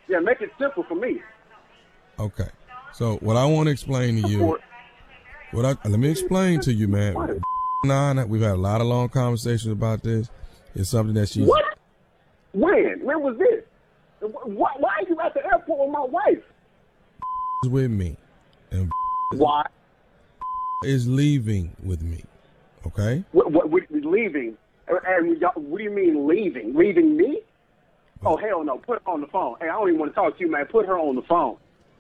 Yeah, make it simple for me. Okay. So what I want to explain to you, let me explain to you, man. We've had a lot of long conversations about this. It's something that she's... What? When? When was this? Why are you at the airport with my wife? With me. And why? Is leaving with me. Okay? What leaving? And what do you mean leaving? Leaving me? Oh, hell no. Put her on the phone. Hey, I don't even want to talk to you, man. Put her on the phone.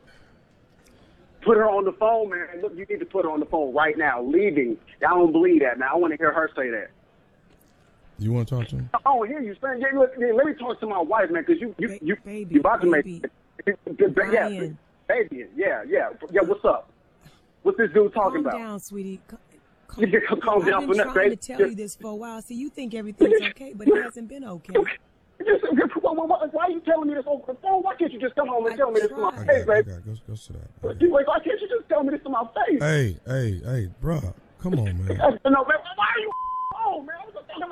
Put her on the phone, man. Look, you need to put her on the phone right now. Leaving. I don't believe that, man. I want to hear her say that. You want to talk to him? I don't hear you saying, let me talk to my wife, man, because you about to make... Brian. Baby, yeah. What's up? What's this dude talking about? Calm down, sweetie. Calm down for I've been trying to tell you this for a while. See, you think everything's okay, but it hasn't been okay. Why are you telling me this over the phone? Why can't you just come home and tell me this to my face, baby? Go sit down. Why can't you just tell me this to my face? Hey, bro. Come on, man. No, man, why are you home, man? I was just talking to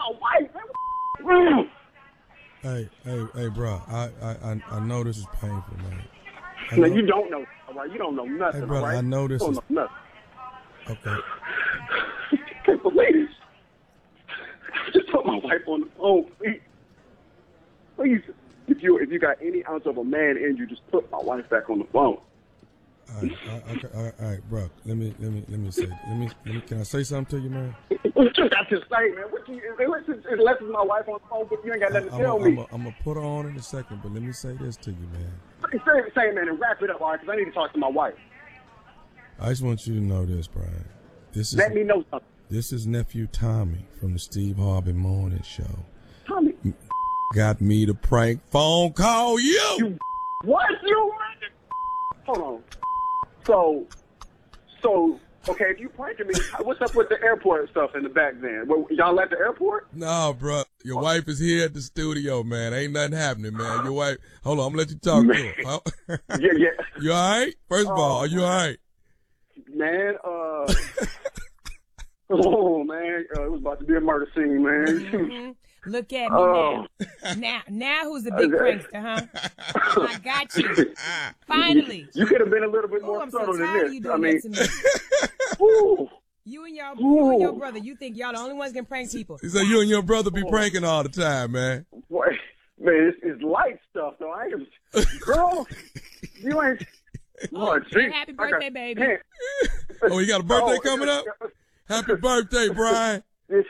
my wife, man. Hey, bro. I know this is painful, man. No, you don't know. All right? You don't know nothing. Hey, brother, all right? I know this is... Know nothing. Okay. I can't believe this. Just put my wife on the phone, please. Please, if you got any ounce of a man in you, just put my wife back on the phone. All right, bro. Let me say. Can I say something to you, man? What you got to say, man? Unless it's my wife on the phone, but you ain't got nothing to tell me. I'm gonna put her on in a second, but let me say this to you, man. Say, man, and wrap it up, all right? Because I need to talk to my wife. I just want you to know this, Brian. Let me know something. This is nephew Tommy from the Steve Harvey Morning Show. Tommy got me to prank phone call you. What? You? Hold on. So, okay, if you pranking me, what's up with the airport stuff in the back then? Y'all at the airport? No, bro. Your wife is here at the studio, man. Ain't nothing happening, man. Your wife, hold on, I'm going to let you talk to her. Yeah. You all right? First of all, are you all right? Man, oh, man, it was about to be a murder scene, man. Mm-hmm. Look at me now who's the big prankster, huh? I got you. Finally. You could have been a little bit more subtle than this. You doing that to me. You and your brother, you think y'all the only ones can prank people. He said you and your brother be pranking all the time, man. Boy, man, it's light stuff, though. Girl, you ain't... Happy birthday, baby. Oh, you got a birthday coming up? Happy birthday, Brian.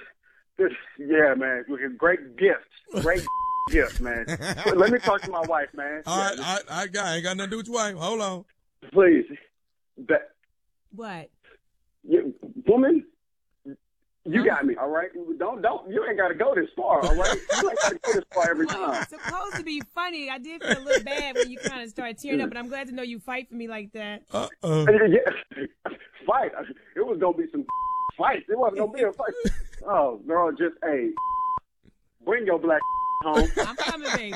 Yeah, man. Great gifts. Great gifts, man. Let me talk to my wife, man. All right, I ain't got nothing to do with your wife. Hold on. Please. What? Woman, you got me, all right? Don't. You ain't got to go this far, all right? You ain't got to go this far every time. It's supposed to be funny. I did feel a little bad when you kind of started tearing up, but I'm glad to know you fight for me like that. Yeah. Fight. It was going to be some fight. It wasn't going to be a fight. Oh, girl, just, bring your black home. I'm coming, baby.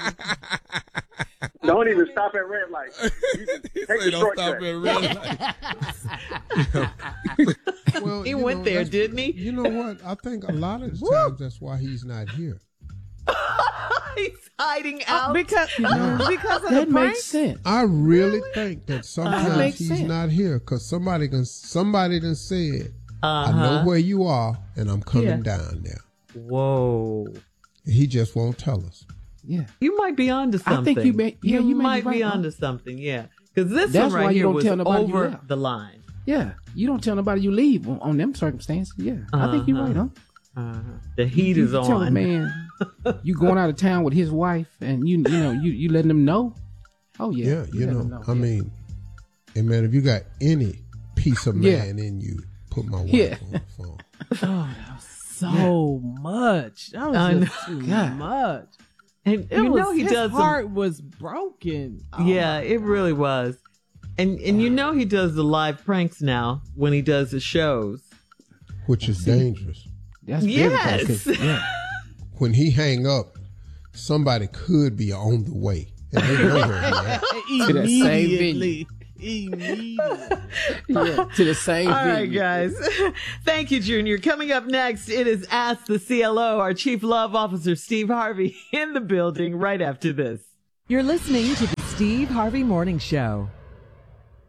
Don't even stop at red light. Take the don't short stop track. at red light. Well, he went there, didn't he? You know what? I think a lot of times that's why he's not here. He's hiding out because of that the makes sense. I really think that sometimes he's not here because somebody done said, I know where you are and I'm coming down there. Whoa. He just won't tell us. Yeah. You might be onto something. I think you might be onto something, yeah. Because this one right here was over the line. Yeah. You don't tell nobody you leave on them circumstances. Yeah. I think you're right, huh? The heat is on. Tell a man you going out of town with his wife and you letting them know. Oh yeah. Yeah, I mean, hey man, if you got any piece of man in you, put my wife on the phone. Oh, that was so much. That was just too much. And his heart was broken. Oh yeah, it really was. And he does the live pranks now when he does the shows. Which is dangerous. That's yes. When he hang up, somebody could be on the way. And they know where he at. Immediately. To the same All right, guys. Thank you, Junior. Coming up next, it is Ask the CLO. Our Chief Love Officer, Steve Harvey, in the building right after this. You're listening to the Steve Harvey Morning Show.